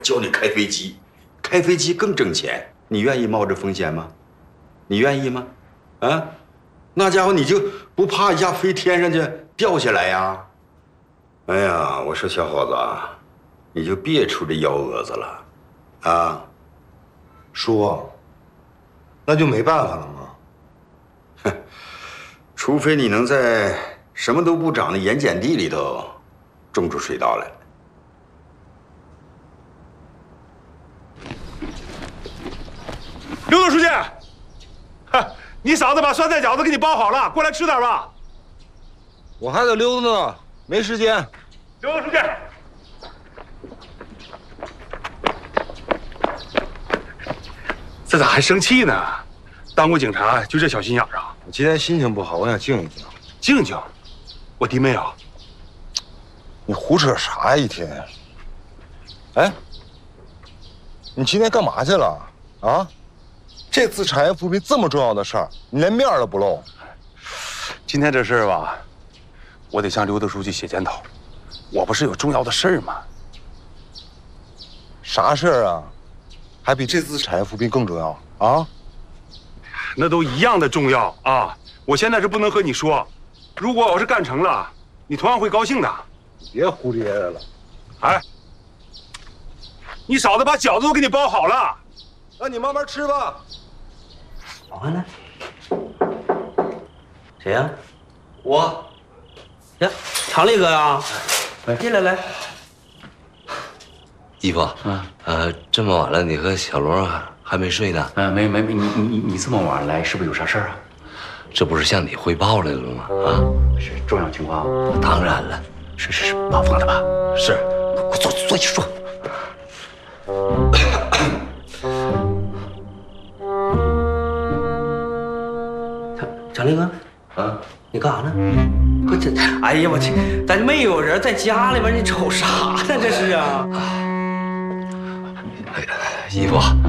教你开飞机，开飞机更挣钱，你愿意冒这风险吗？你愿意吗？啊，那家伙你就不怕一下飞天上去掉下来呀？哎呀，我说小伙子，你就别出这幺蛾子了，啊！ 叔，那就没办法了吗？ 哼，除非你能在什么都不长的盐碱地里头种出水稻来。 刘总书记，哈，你嫂子把酸菜饺子给你包好了，过来吃点吧。 我还得溜达呢，没时间。 刘总书记，这咋还生气呢？当过警察就这小心眼啊？ 我今天心情不好，我想静一静。 静静，我弟妹啊。 你胡扯啥呀一天？哎，你今天干嘛去了？啊？这次产业扶贫这么重要的事儿，你连面都不露。 今天这事儿吧，我得向刘德书记写检讨。我不是有重要的事儿吗？ 啥事儿啊？还比这次产业扶贫更重要啊？ 那都一样的重要啊！我现在是不能和你说，如果我要是干成了，你同样会高兴的。 别胡咧咧了。 哎，你嫂子把饺子都给你包好了， 那你慢慢吃吧。 老汉呢？谁呀？我。呀，常力哥呀！进来来。 姨夫，这么晚了，你和小罗还没睡呢？ 没，你这么晚来，是不是有啥事儿啊？ 这不是向你汇报来了吗？啊， 是重要情况。 当然了， 是冒风的吧？ 是， 快坐去说。 常力哥，啊，你干啥呢？我这，哎呀，我去，咱没有人在家里边，你瞅啥呢？这是啊。 哎呀，姨夫，